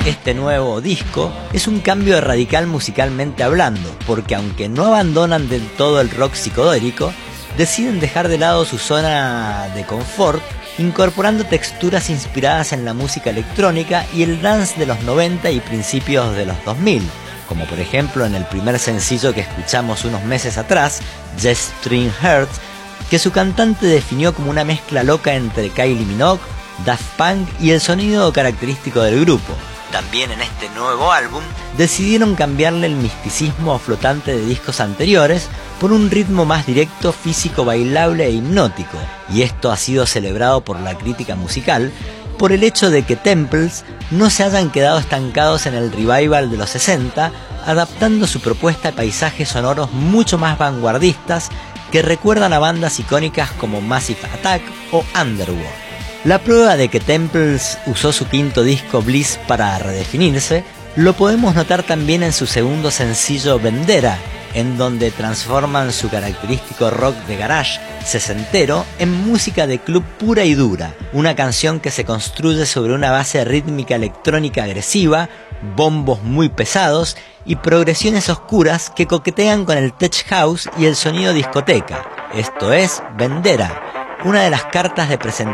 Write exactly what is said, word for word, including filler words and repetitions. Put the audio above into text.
Este nuevo disco es un cambio radical musicalmente hablando, porque aunque no abandonan del todo el rock psicodélico, deciden dejar de lado su zona de confort, incorporando texturas inspiradas en la música electrónica y el dance de los noventa y principios de los dos mil, como por ejemplo en el primer sencillo que escuchamos unos meses atrás, Just String Hearts, que su cantante definió como una mezcla loca entre Kylie Minogue, Daft Punk y el sonido característico del grupo. También en este nuevo álbum decidieron cambiarle el misticismo flotante de discos anteriores por un ritmo más directo, físico, bailable e hipnótico, y esto ha sido celebrado por la crítica musical por el hecho de que Temples no se hayan quedado estancados en el revival de los sesenta, adaptando su propuesta a paisajes sonoros mucho más vanguardistas que recuerdan a bandas icónicas como Massive Attack o Underworld. La prueba de que Temples usó su quinto disco Bliss para redefinirse lo podemos notar también en su segundo sencillo Vendera, en donde transforman su característico rock de garage sesentero en música de club pura y dura, una canción que se construye sobre una base rítmica electrónica agresiva, bombos muy pesados y progresiones oscuras que coquetean con el tech house y el sonido discoteca. Esto es Vendera, una de las cartas de presentación